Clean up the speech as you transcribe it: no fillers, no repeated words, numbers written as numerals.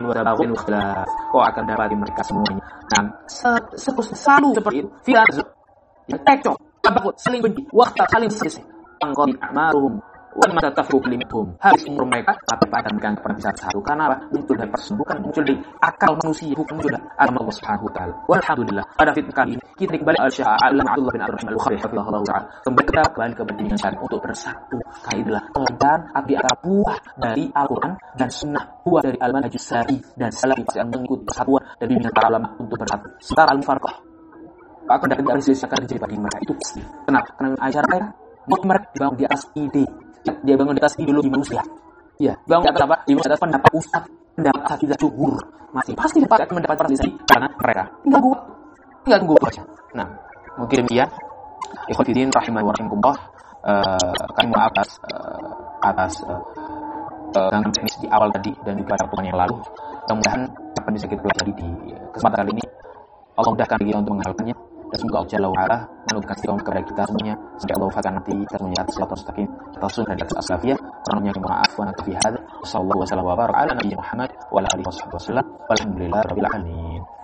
wa tabaghin ikhtilaf. Kau akan dapati mereka semuanya. Nah, selalu seperti itu. Fi'azul. Cekcok, tabakut, saling benci, waktu saling selisih. Angkot amaruhum wa mata tafruq limhum. Habis umur mereka tapi pada mereka pernah bisa bersatu. Karena apa? Muncul dari persembuhan, muncul dari akal manusia, bukan muncul dari agama Allah Subhanahu wa taala. Walhamdulillah. Pada fitnah kali ini kita kembali al-Syekh Abdullah bin Abdurrahman Al-Bukhari hafizahullah taala. Kembali ke bimbingan syar'i untuk bersatu. Karena itulah teladan di antara buah dari Al-Qur'an dan Sunnah, buah dari al-manhajus salafi dan salafi yang mengikuti persatuan dan bimbingan para ulama untuk bersatu. Setara al-mufarqah. Akan dapat realisasi akan terjadi bagi mereka itu pasti. Kenapa? Karena ajaran mereka dibangun di atas ide. Dia bangun di atas ideologi manusia. Ya, bangun di atas apa? Dibangun di atas pendapat ustaz, pendapat akidah jumhur. Masih pasti dapat mendapat partisipasi karena mereka tinggal tunggu aja. Nah, mungkin demikian. Ikhwan fillah rahimani wa rahimakumullah. Kami maaf atas gangguan teknis di awal tadi dan juga pertemuan yang lalu. Mudah-mudahan apa bisa kita pelajari di kesempatan kali ini. Allah mudahkan kita untuk menghafalkannya. Dan semoga Allah Jalla wa'ala menurunkan istiqomah kepada kita semuanya. Sampai Allah wafatkan nanti kita semuanya atas siratal mustaqim. Kita langsung dari atas as-salafiyah. Karena maaf wa nakfi hadza. Wassallallahu wasallam wa baraka ala nabiyina Muhammad wa ala alihi wasallam. Walhamdulillah rabbil alamin.